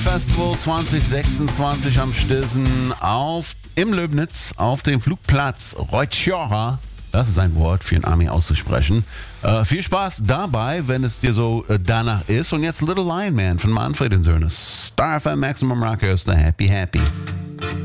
Festival 2026 am Stilsen im Löbnitz auf dem Flugplatz Reutsiora. Das ist ein Wort für ein Ami auszusprechen. Viel Spaß dabei, wenn es dir so danach ist. Und jetzt Little Lion Man von Manfred & Söhne. Star FM Maximum Rock ist der Happy Happy.